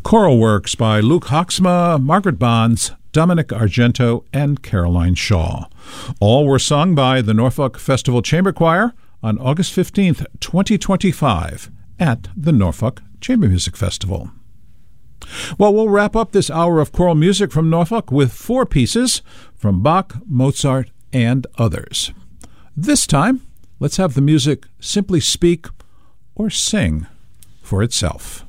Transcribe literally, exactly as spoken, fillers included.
Choral works by Luke Hoxma, Margaret Bonds, Dominic Argento, and Caroline Shaw. All were sung by the Norfolk Festival Chamber Choir on August fifteenth, twenty twenty-five at the Norfolk Chamber Music Festival. Well, we'll wrap up this hour of choral music from Norfolk with four pieces from Bach, Mozart, and others. This time, let's have the music simply speak or sing for itself.